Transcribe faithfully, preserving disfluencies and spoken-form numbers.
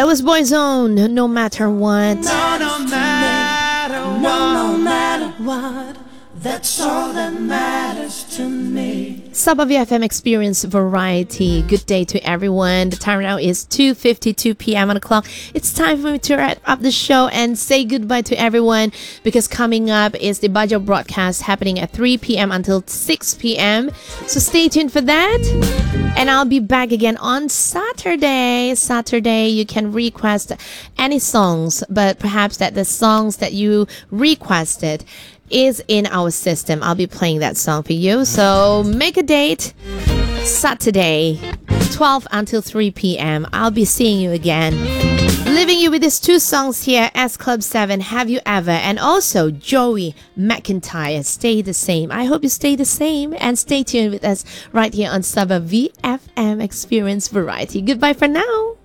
That was Boyzone, No Matter What. No, no matter what. No, no matter what. That's all that matters to me. Sub V F M Experience Variety. Good day to everyone. The time now is two fifty-two p.m. on the clock. It's time for me to wrap up the show and say goodbye to everyone, because coming up is the Bajo broadcast happening at three p.m. until six p.m. So stay tuned for that. And I'll be back again on Saturday. Saturday, you can request any songs, but perhaps that the songs that you requested is in our system. I'll be playing that song for you. So make a date. Saturday, twelve until three p.m. I'll be seeing you again. Leaving you with these two songs here, S Club seven, Have You Ever, and also Joey McIntyre, Stay the Same. I hope you stay the same and stay tuned with us right here on Saba V F M Experience Variety. Goodbye for now.